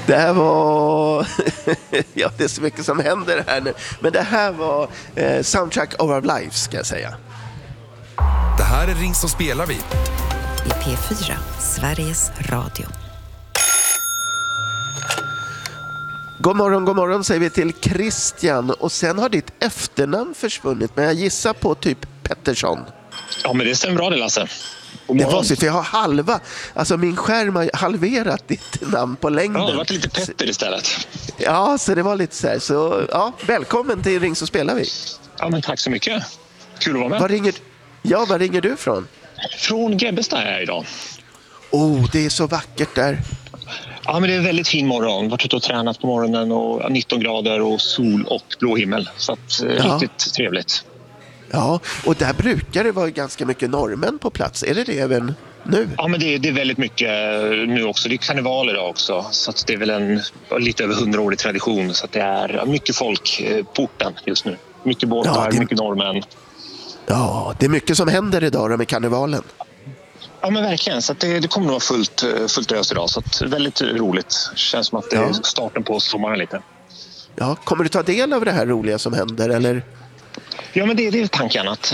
Det här var... ja, det är så mycket som händer här nu. Men det här var Soundtrack of Our Lives, ska jag säga. Det här är Ring så spelar vi. I P4, Sveriges Radio. God morgon säger vi till Christian. Och sen har ditt efternamn försvunnit. Men jag gissar på typ Pettersson. Ja, men det stämmer bra det, Lasse. Det var så, för jag har halva. Alltså min skärm har halverat ditt namn på längden. Ja, det var lite Petter istället. Ja, så det var lite så här. Så ja, välkommen till Ring så spelar vi. Ja, men tack så mycket. Kul att vara med. Var ringer du från? Från Grebbestad är jag idag. Det är så vackert där. Ja, men det är en väldigt fin morgon. Varit ute och tränat på morgonen och 19 grader och sol och blå himmel. Så att, riktigt trevligt. Ja, och där brukar det vara ganska mycket norrmän på plats. Är det även nu? Ja, men det är väldigt mycket nu också. Det är karneval idag också. Så att det är väl lite över 100-årig tradition. Så att det är mycket folk på orten just nu. Mycket båtar, mycket norrmän. Ja, det är mycket som händer idag med karnevalen. Ja, men verkligen. Så att det kommer nog vara fullt ös idag. Så att väldigt roligt. Känns som att det är starten på sommaren lite. Ja, kommer du ta del av det här roliga som händer, eller? Ja, men det är tanken att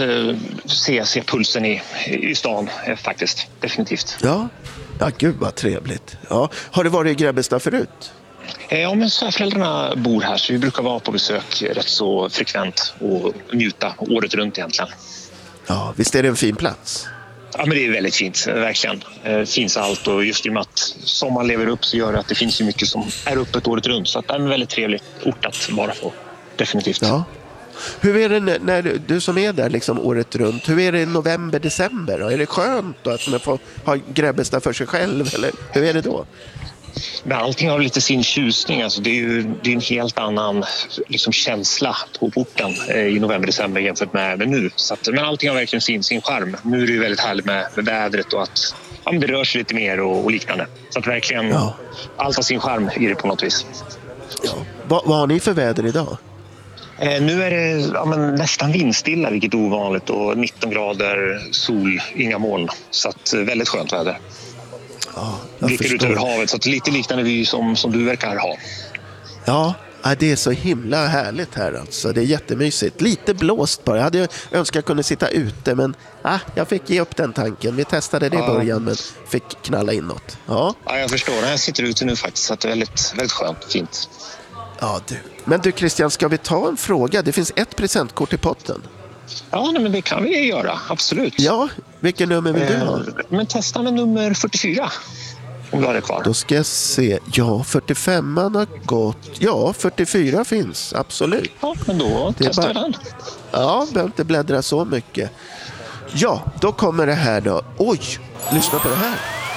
se pulsen i stan faktiskt. Definitivt. Ja, gud vad trevligt. Ja. Har du varit i Grebbestad förut? Ja, men svärföräldrarna bor här så vi brukar vara på besök rätt så frekvent och njuta året runt egentligen. Ja, visst är det en fin plats? Ja, men det är väldigt fint, verkligen. Finns allt och just i och med att sommaren lever upp så gör det att det finns ju mycket som är öppet året runt. Så att det är en väldigt trevlig ort att vara på, definitivt. Ja. Hur är det när du som är där liksom året runt? Hur är det i november, december? Är det skönt då att man får ha Grebbestad för sig själv? Eller hur är det då? Men allting har lite sin tjusning. Alltså det är en helt annan liksom, känsla på porten i november, december jämfört med nu. Så att, men allting har verkligen sin charm. Nu är det ju väldigt härligt med vädret och att men det rör sig lite mer och liknande. Så att verkligen allt har sin charm i det på något vis. Ja. Vad har ni för väder idag? Nu är det nästan vindstilla, vilket är ovanligt, och 19 grader, sol, inga moln. Så att, väldigt skönt väder. Ja, blickar ut över havet, så att lite liknande vy som du verkar ha. Ja, det är så himla härligt här alltså. Det är jättemysigt. Lite blåst bara. Jag hade önskat att jag kunde sitta ute, men jag fick ge upp den tanken. Vi testade det i början, men fick knalla inåt. Ja, jag förstår. Jag sitter ute nu faktiskt, så att det är väldigt, väldigt skönt, fint. Ja, du. Men du Christian, ska vi ta en fråga? Det finns ett presentkort i potten. Ja, men det kan vi göra, absolut. Ja, vilken nummer vill du ha? Men testa med nummer 44, om du har det kvar. Då ska jag se. Ja, 45an har gått. Ja, 44 finns, absolut. Ja, men då testar vi den. Ja, behöver inte bläddra så mycket. Ja, då kommer det här då. Oj, lyssna på det här.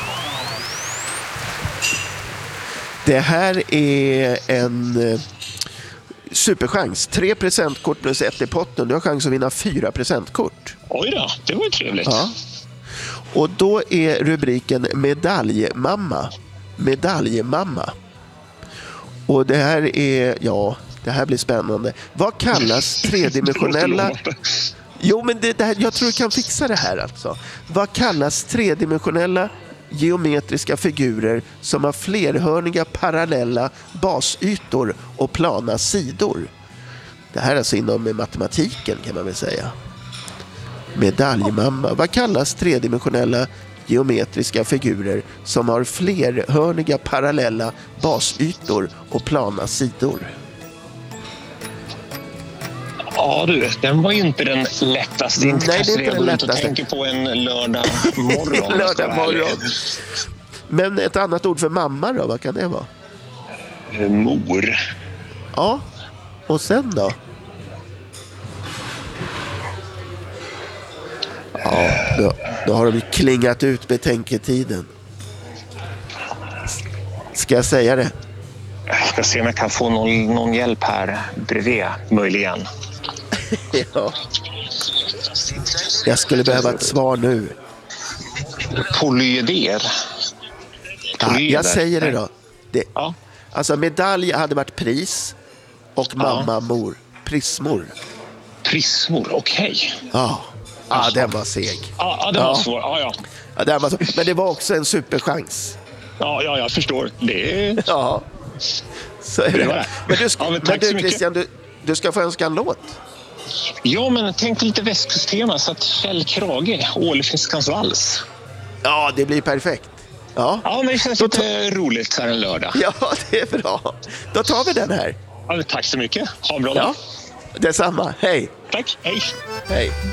Det här är en superchans. 3 presentkort plus 1 i potten. Du har chans att vinna 4 presentkort. Oj då, det var ju trevligt. Ja. Och då är rubriken Medaljmamma. Medaljmamma. Och det här är, det här blir spännande. Vad kallas tredimensionella... Jo, men det här, jag tror du kan fixa det här alltså. Vad kallas tredimensionella geometriska figurer som har flerhörniga parallella basytor och plana sidor? Det här är alltså inom matematiken, kan man väl säga. Medaljmamma. Vad kallas tredimensionella geometriska figurer som har flerhörniga parallella basytor och plana sidor? Ja du, den var ju inte den lättaste. Nej, det är inte den lättaste. Jag tänker på en lördag morgon. Lördag morgon. Men ett annat ord för mamma då, vad kan det vara? Mor. Ja, och sen då? Ja, då har de klingat ut betänketiden. Ska jag säga det? Jag ska se om jag kan få någon hjälp här bredvid, möjligen. Ja. Jag skulle behöva ett svar nu. Polyeder. Ja, jag säger det då. Alltså medalj hade varit pris och mamma mor. Prismor. Prismor, okej. Ja, den var seg. Ja, den var svår. Ja, den var så. Men det var också en superchans. Ja, jag förstår. Det är... Ja. Så är Det var det. det. Men du, Ja, men men tack du så mycket. Christian, du ska få önska en låt. Ja, men tänk lite västkustema så att Kjell Krage, Ålefiskans vals. Ja, det blir perfekt. Ja, Ja, men det känns Då lite roligt här en lördag. ja, det är bra. Då tar vi den här. Ja, men tack så mycket. Ha en bra Ja, dag. detsamma. Hej. Tack, hej. Hej.